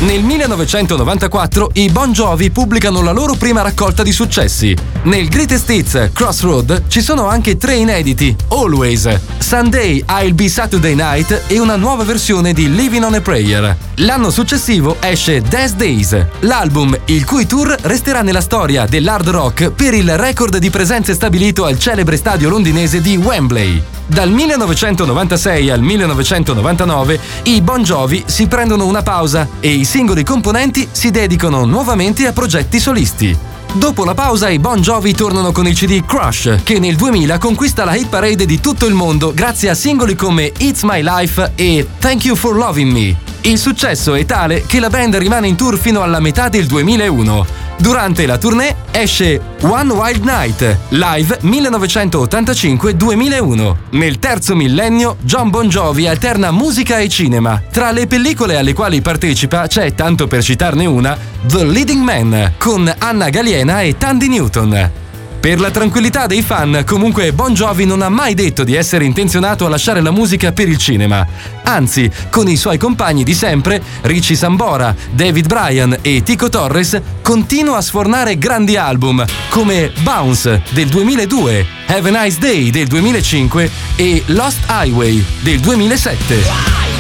Nel 1994 i Bon Jovi pubblicano la loro prima raccolta di successi. Nel Greatest Hits Crossroad ci sono anche 3 inediti: Always, Sunday I'll Be Saturday Night e una nuova versione di Living on a Prayer. L'anno successivo esce These Days, l'album il cui tour resterà nella storia dell'hard rock per il record di presenze stabilito al celebre stadio londinese di Wembley. Dal 1996 al 1999 i Bon Jovi si prendono una pausa e i singoli componenti si dedicano nuovamente a progetti solisti. Dopo la pausa i Bon Jovi tornano con il CD Crush, che nel 2000 conquista la hit parade di tutto il mondo grazie a singoli come It's My Life e Thank You for Loving Me. Il successo è tale che la band rimane in tour fino alla metà del 2001. Durante la tournée esce One Wild Night, live 1985-2001. Nel terzo millennio Jon Bon Jovi alterna musica e cinema. Tra le pellicole alle quali partecipa c'è, tanto per citarne una, The Leading Man, con Anna Galiena e Thandie Newton. Per la tranquillità dei fan, comunque, Bon Jovi non ha mai detto di essere intenzionato a lasciare la musica per il cinema. Anzi, con i suoi compagni di sempre, Richie Sambora, David Bryan e Tico Torres, continua a sfornare grandi album come Bounce del 2002, Have a Nice Day del 2005 e Lost Highway del 2007.